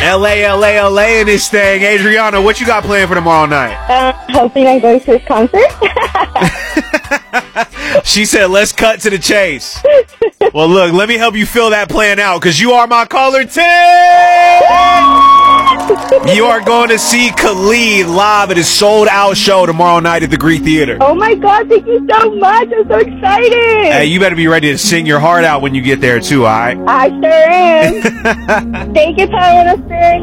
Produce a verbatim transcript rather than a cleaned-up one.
L A, L A, L A in this thing. Adriana, what you got planned for tomorrow night? Uh, hoping I'm going to his concert. She said, let's cut to the chase. Well, look, let me help you fill that plan out, because you are my caller ten. You are going to see Khalid live at his sold-out show tomorrow night at the Greek Theater. Oh, my God. Thank you so much. I'm so excited. Hey, you better be ready to sing your heart out when you get there, too, all right? I sure am. Thank you, Tyler.